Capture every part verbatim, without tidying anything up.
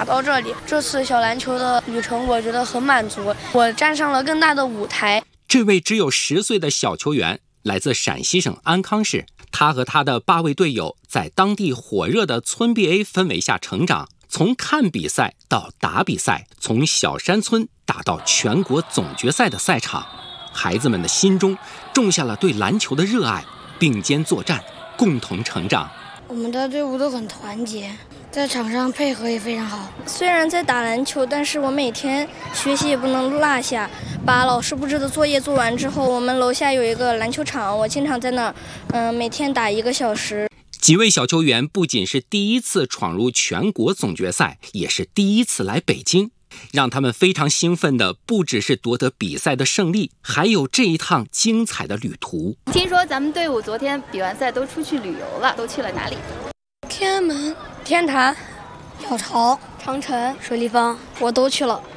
到这里。这次小篮球的旅程，我觉得很满足，我站上了更大的舞台。 这位只有十岁的小球员来自陕西省安康市，他和他的八位队友在当地火热的村 B A 氛围下成长，从看比赛到打比赛，从小山村打到全国总决赛的赛场，孩子们的心中种下了对篮球的热爱，并肩作战，共同成长。 我们的队伍都很团结，在场上配合也非常好。 虽然在打篮球，但是我每天学习也不能落下。把老师布置的作业做完之后，我们楼下有一个篮球场，我经常在那儿，嗯、呃，每天打一个小时。 几位小球员不仅是第一次闯入全国总决赛，也是第一次来北京。让他们非常兴奋的不只是夺得比赛的胜利，还有这一趟精彩的旅途。 听说咱们队伍昨天比完赛都出去旅游了，都去了哪里？ 天安门、 天坛、 鸟巢、 长城、 水立方， 我都去了。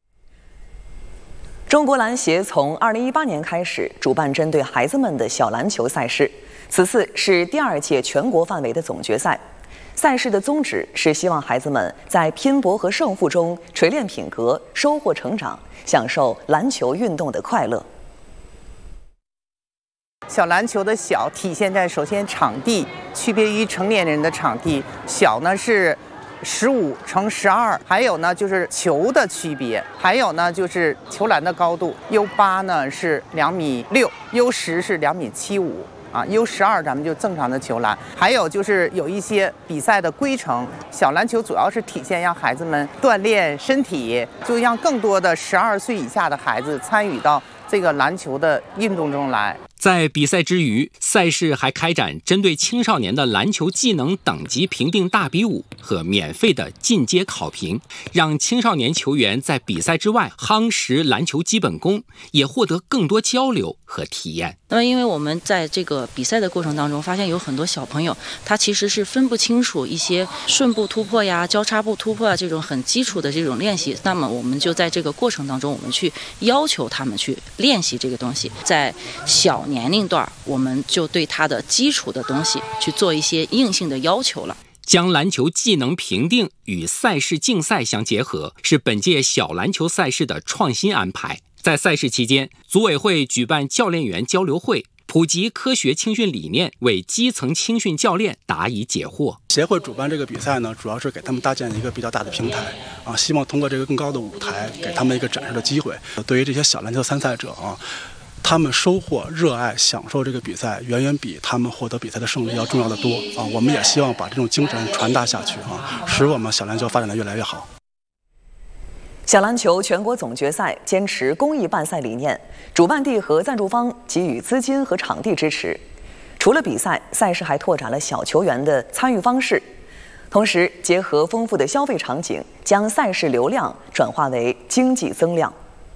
中国篮协从二零一八年开始主办针对孩子们的小篮球赛事，此次是第二届全国范围的总决赛。赛事的宗旨是希望孩子们在拼搏和胜负中锤炼品格，收获成长，享受篮球运动的快乐。 小篮球的小体现在首先场地区别于成年人的场地，小呢是十五乘十二，还有呢就是球的区别，还有呢就是球篮的高度 U 八 呢是两米六 ，U 十 是两米七五。啊 ，U 十二 咱们就正常的球篮，还有就是有一些比赛的规程。小篮球主要是体现让孩子们锻炼身体，就让更多的十二岁以下的孩子参与到这个篮球的运动中来。 在比赛之余，赛事还开展针对青少年的篮球技能等级评定大比武和免费的进阶考评，让青少年球员在比赛之外夯实篮球基本功，也获得更多交流和体验。 那么因为我们在这个比赛的过程当中发现有很多小朋友他其实是分不清楚一些顺步突破呀、交叉步突破啊这种很基础的这种练习，那么我们就在这个过程当中我们去要求他们去练习这个东西。在小年龄段我们就对他的基础的东西去做一些硬性的要求了。 将篮球技能评定与赛事竞赛相结合，是本届小篮球赛事的创新安排。在赛事期间，组委会举办教练员交流会，普及科学青训理念，为基层青训教练答疑解惑。 协会主办这个比赛呢，主要是给他们搭建一个比较大的平台啊，希望通过这个更高的舞台，给他们一个展示的机会。对于这些小篮球参赛者啊，他们收获、热爱、享受这个比赛，远远比他们获得比赛的胜利要重要的多啊！我们也希望把这种精神传达下去啊，使我们小篮球发展得越来越好。 小篮球全国总决赛坚持公益办赛理念，主办地和赞助方给予资金和场地支持。除了比赛，赛事还拓展了小球员的参与方式，同时结合丰富的消费场景，将赛事流量转化为经济增量。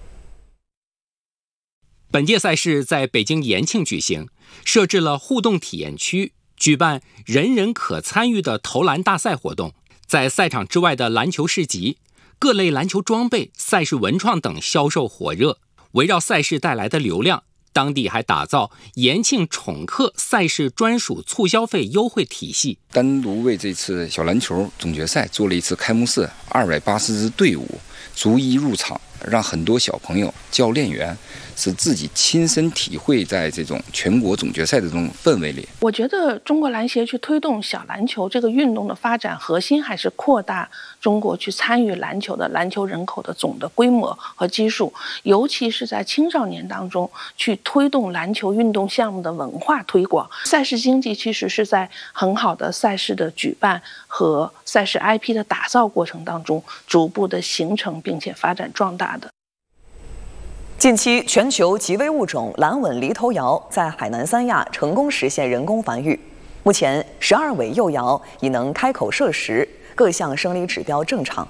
本届赛事在北京延庆举行，设置了互动体验区，举办人人可参与的投篮大赛活动。在赛场之外的篮球市集，各类篮球装备、赛事文创等销售火热。围绕赛事带来的流量，当地还打造延庆宠客赛事专属促消费优惠体系， 单独为这次小篮球总决赛做了一次开幕式，二百八十支队伍逐一入场，让很多小朋友、教练员是自己亲身体会在这种全国总决赛的这种氛围里。 我觉得中国篮协去推动小篮球这个运动的发展，核心还是扩大中国去参与篮球的篮球人口的总的规模和基数，尤其是在青少年当中去推动篮球运动项目的文化推广。赛事经济其实是在很好的赛事的举办和赛事 I P 的打造过程当中逐步的形成并且发展壮大的。 近期，全球极危物种蓝吻犁头鹞在海南三亚成功实现人工繁育。目前，十二尾幼鹞已能开口摄食，各项生理指标正常。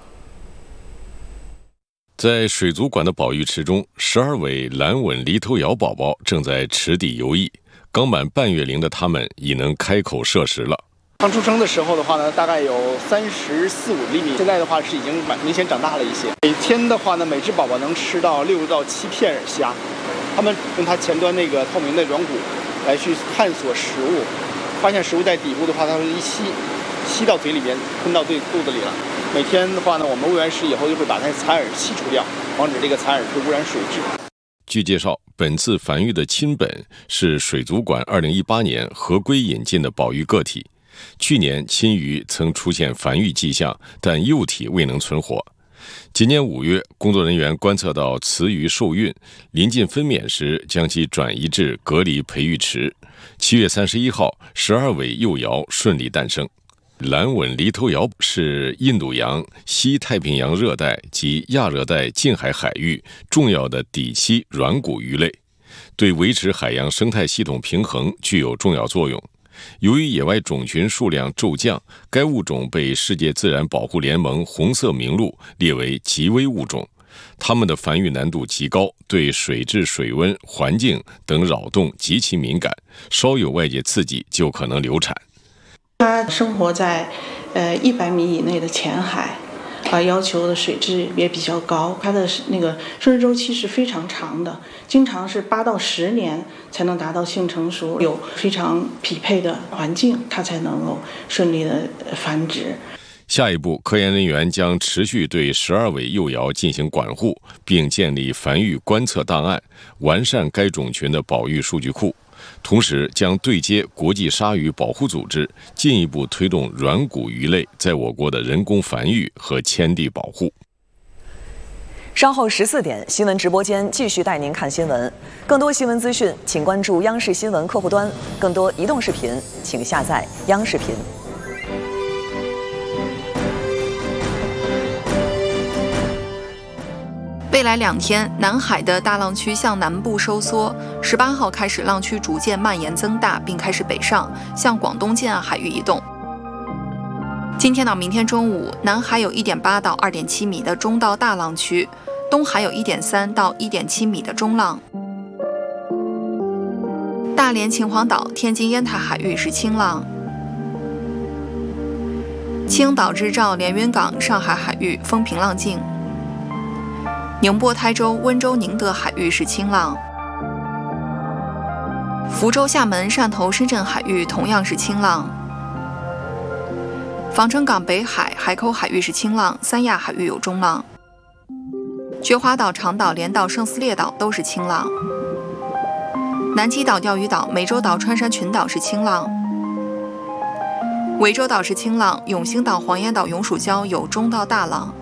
在水族馆的保育池中，十二尾蓝吻犁头鹞宝宝正在池底游弋。刚满半月龄的它们已能开口摄食了。 刚出生的时候的话呢，大概有三十四五厘米，现在的话是已经明显长大了一些。每天的话呢，每只宝宝能吃到六到七片虾。他们用它前端那个透明的软骨来去探索食物，发现食物在底部的话，它会一吸，吸到嘴里边，吞到对肚子里了。 每天的话呢，我们喂完食以后就会把那采饵剔除掉，防止这个采饵是污染水质。 据介绍，本次繁育的亲本是水族馆二零一八年合规引进的保育个体。去年亲鱼曾出现繁育迹象，但幼体未能存活。今年五月，工作人员观测到雌鱼受孕，临近分娩时将其转移至隔离培育池。七月三十一号，十二尾幼鳐顺利诞生。蓝吻犁头鳐是印度洋、西太平洋热带及亚热带近海海域重要的底栖软骨鱼类，对维持海洋生态系统平衡具有重要作用。由于野外种群数量骤降，该物种被世界自然保护联盟红色名录列为极危物种。它们的繁育难度极高，对水质、水温、环境等扰动极其敏感，稍有外界刺激就可能流产。 它生活在呃一百米以内的浅海，啊，要求的水质也比较高。它的那个生殖周期是非常长的，经常是八到十年才能达到性成熟，有非常匹配的环境，它才能够顺利的繁殖。 下一步，科研人员将持续对十二尾幼鳐进行管护，并建立繁育观测档案，完善该种群的保育数据库。同时将对接国际鲨鱼保护组织，进一步推动软骨鱼类在我国的人工繁育和迁地保护。 稍后十四点，新闻直播间继续带您看新闻。更多新闻资讯，请关注央视新闻客户端。更多移动视频，请下载央视频。 未来两天，南海的大浪区向南部收缩。十八号开始，浪区逐渐蔓延增大，并开始北上，向广东近岸海域移动。今天到明天中午，南海有一点八到二点七米的中到大浪区，东海有一点三到一点七米的中浪。大连、秦皇岛、天津、烟台海域是轻浪。青岛、日照、连云港、上海海域风平浪静。宁波、台州、温州、宁德海域是轻浪。福州、厦门、汕头、深圳海域同样是轻浪。防城港北海、海口海域是轻浪，三亚海域有中浪。菊花岛、长岛、连岛、圣斯列岛都是轻浪。南极岛、钓鱼岛、湄洲岛、穿山群岛是轻浪。涠洲岛是轻浪，永兴岛、黄岩岛、永暑礁有中到大浪。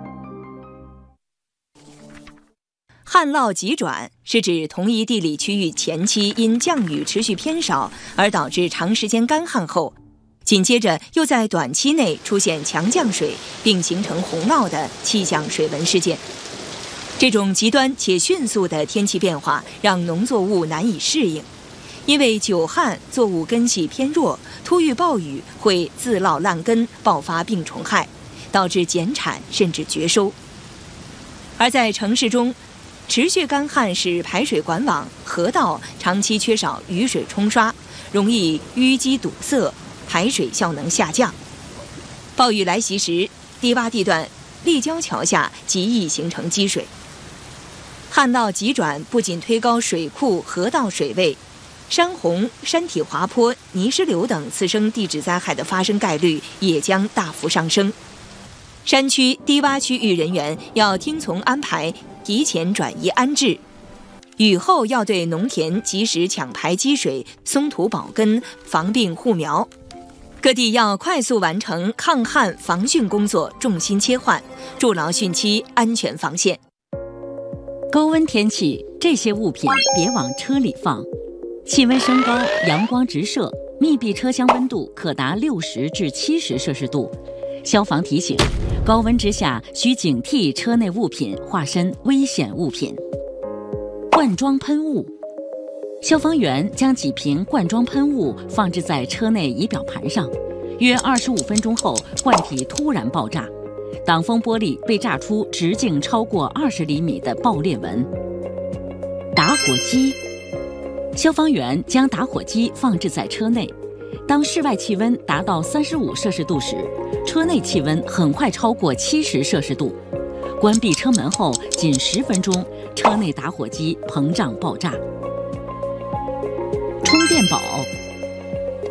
旱涝急转是指同一地理区域前期因降雨持续偏少而导致长时间干旱后，紧接着又在短期内出现强降水并形成洪涝的气象水文事件。这种极端且迅速的天气变化让农作物难以适应，因为久旱作物根系偏弱，突遇暴雨会自涝烂根，爆发病虫害，导致减产甚至绝收。而在城市中，持续干旱使排水管网、河道长期缺少雨水冲刷，容易淤积堵塞，排水效能下降。暴雨来袭时，低洼地段立交桥下极易形成积水。旱涝急转不仅推高水库、河道水位，山洪、山体滑坡、泥石流等次生地质灾害的发生概率也将大幅上升。山区、低洼区域人员要听从安排，提前转移安置。雨后要对农田及时抢排积水、松土保根、防病护苗。各地要快速完成抗旱防汛工作，重心切换，筑牢汛期安全防线。 高温天气，这些物品别往车里放。气温升高，阳光直射，密闭车厢温度可达六十至七十摄氏度。消防提醒：高温之下需警惕车内物品化身危险物品。罐装喷雾，消防员将几瓶罐装喷雾放置在车内仪表盘上，约二十五分钟后，罐体突然爆炸，挡风玻璃被炸出直径超过二十厘米的爆裂纹。打火机，消防员将打火机放置在车内，当室外气温达到三十五摄氏度时，车内气温很快超过七十摄氏度。关闭车门后仅十分钟，车内打火机膨胀爆炸。充电宝，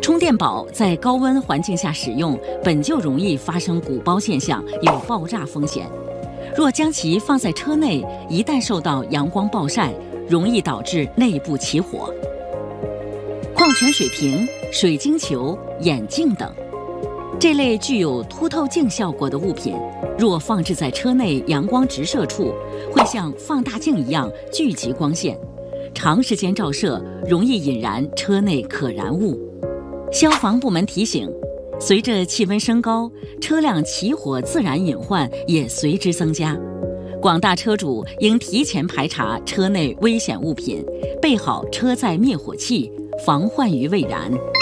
充电宝在高温环境下使用，本就容易发生鼓包现象，有爆炸风险。若将其放在车内，一旦受到阳光暴晒，容易导致内部起火。矿泉水瓶、水晶球、眼镜等，这类具有凸透镜效果的物品，若放置在车内阳光直射处，会像放大镜一样聚集光线，长时间照射容易引燃车内可燃物。消防部门提醒，随着气温升高，车辆起火自燃隐患也随之增加。广大车主应提前排查车内危险物品，备好车载灭火器，防患于未然。